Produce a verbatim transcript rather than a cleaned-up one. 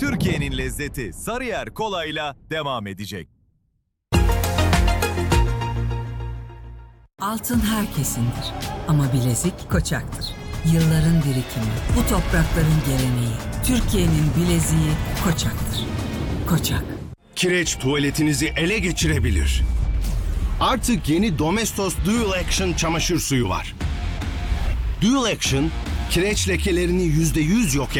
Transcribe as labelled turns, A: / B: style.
A: Türkiye'nin lezzeti Sarıyer Kolay'la devam edecek.
B: Altın herkesindir ama bilezik Koçak'tır. Yılların birikimi, bu toprakların geleneği. Türkiye'nin bileziği Koçak'tır. Koçak.
C: Kireç tuvaletinizi ele geçirebilir. Artık yeni Domestos Dual Action çamaşır suyu var. Dual Action, kireç lekelerini yüzde yüz yok eder.